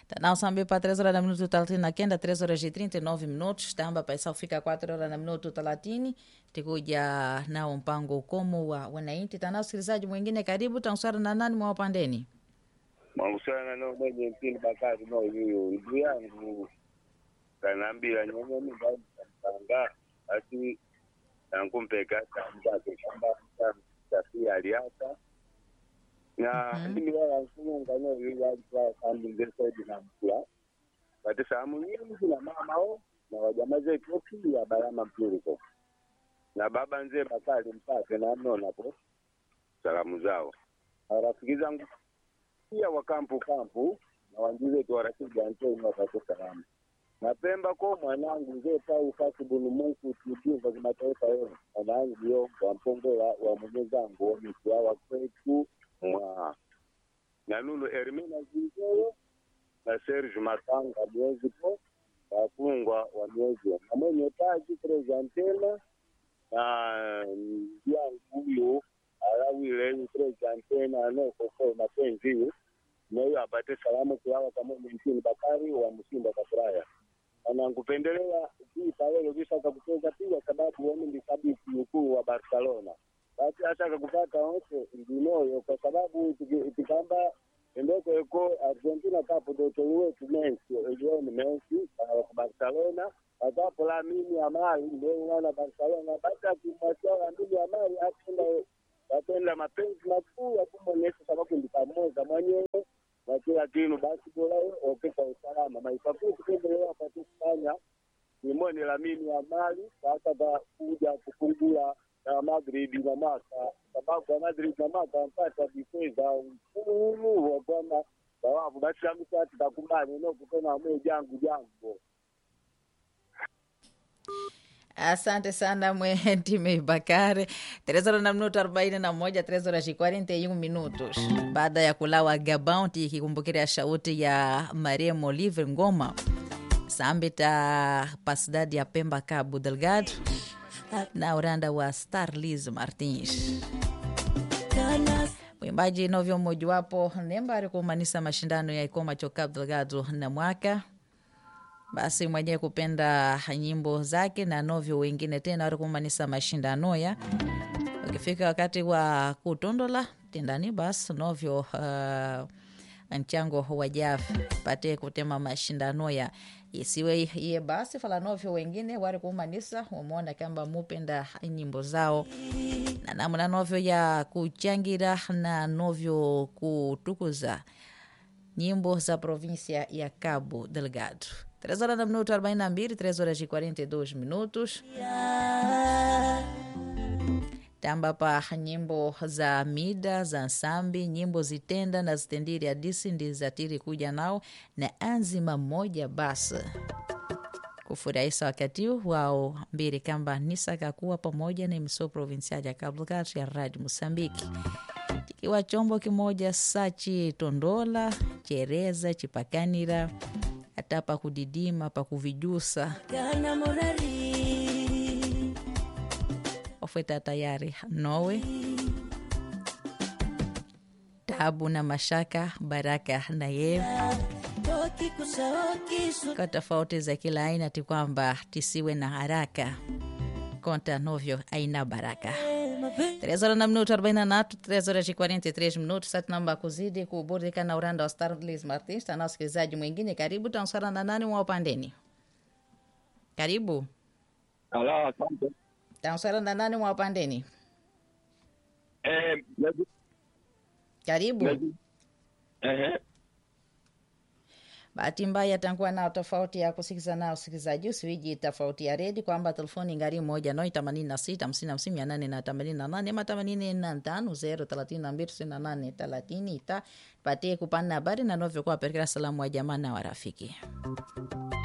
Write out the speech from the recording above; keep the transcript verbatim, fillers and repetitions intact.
Não sambi para três horas na minuto talatina kenda, três horas e trinta e nove minutos. Tamba para isso fica quatro horas na minuto talatini. Tikuja na mpango como wa wananchi. Tana usikilizaji mwingine karibu tansara na nani mwa pandeni. Mahusiana na mwenye mpini Bakari no hiyo ndugu yangu kanaambia nyonyo ni banga ati nankumpeka kamba kamba safi aliata na mimi wala nsunga no hiyo kwa kambi ndeso dinamkula bati samu nyingi na mama o na wajamaa zetu pia barama mpuriko na baba nzee Bakari mpate na mnona hapo salamu zao rafiki zangu pia wa kampu kampu na wanjize tu warafiki antoni wakati salamu na Pemba kwa mwanangu nzee pau fasi bunu mungu tujuo kwa kimataifa yote mwanangu yo kwa mpongola wa mwenzangu mtu wa kwetu mwa na Lulu Ermina Zinzeo na Serge Matanga mwezi po wafungwa wa mwezi na mwenye taji prezantena na yangu huyo alawile prezantena no kwa mapenzi nayo apate salamu kwa kama mwingine Bakari wa Msimba Kafraya anakupendelea hii pale kisha kucheza pia sababu wao ni sabiki mkuu wa Barcelona basi hata kupata wote ndinoyo kwa sababu tukamba endoko iko Argentina Cup do towe Messi ndio ni Messi kwa Barcelona hapo la mimi amali ndio unaona Barcelona basi akimwacha ndugu amali akenda atenda mapenzi makuu kumonyesha sababu ndi pamoja mwenyewe na kila kitu basi bora okeka usalama maifafu tukendelea kwa kufanya nimoni la mimi ya mali sasa kwa kuja kufungua na Madrid na Maka sababu Madrid na Maka mpata bifeza ukuu wa bwana sababu basi kama sasa tutakumbana ndio kutana mwe jangu jangu. Asante sana mwendime Bakari. Três horas na minuto arobaini na moja, três horas e quarenta e um minutos. Baada ya kulawa Gabão tikikumbukiria shauti ya Mariam Oliver Ngoma sambita pasidadi ya Pemba Cabo Delgado na uranda wa Starliz Martins. Mwimbaji novyo mojawapo nembari kumanisa mashindano ya Ikoma cho Cabo Delgado na mwaka basi mwenye kupenda nyimbo zake na novyo wengine tena wale kumanisa mashindano ya ukifika wakati wa kutondola tendani basi novyo uh, mchango wa Jaf pate kutema mashindano ya isiwe iye basi fala novyo wengine wale kumanisa umeona kamba mupenda nyimbo zao na namna novyo ya kuchangira na novyo kutukuza nyimbo za província ya Cabo Delgado. três horas na minuto arobaini na mbili, três horas e quarenta e dois minutos. Tamba pa nyimbo za mida za nsambi, nyimbo zitenda na zitendiri hadisi ndizatiri kuja nao na anzima moja basi kufurahisha wakati wao mbili kamba nisaka kuwa pamoja na emissora provincial ya Cabo Delgado ya Radio Moçambique kikiwa chombo kimoja sachi tondola chereza chipakanira hata pa kudidima pa kuvijusa ofeta tayari nowe tabu na mashaka baraka na ye kwa tofauti za kila aina ti kwamba tisiwe na haraka konta novyo aina baraka. três horas na minuto arobaini na tatu, três horas e quarenta e três minutos. Sasa namba kuzidi kuburudika na uranda wa Starliz Martins na wasikilizaji mwingine karibu tansara na nani mwa upandeni karibu Ala asante tansara na nani mwa upandeni eh nazi karibu nazi eh bahati mbaya tankuwa nao tofauti ya kusikiza nao usikilizaji usiwiji tofauti ya redi kwamba telefoni ngari moja noi themanini na sita hamsini na hamsini mia nane na themanini na nane ama themanini na tano zero thelathini na mbili tisini na nane thelathini ita patie kupana habari na novyo kwa perkira salamu wa jamaa na warafiki.